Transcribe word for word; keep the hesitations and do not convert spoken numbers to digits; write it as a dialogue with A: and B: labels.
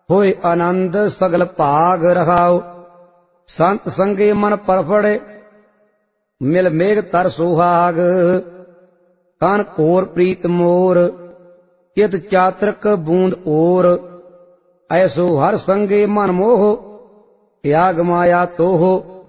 A: होए आनंद सगल भाग रहाओ। संत संगे मन परफड़े मिल मेघ तर सुहाग। कान कोर प्रीत मोर चित चातृक बूंद ओर। ऐसो हर संगे मन मोह त्याग माया तोह।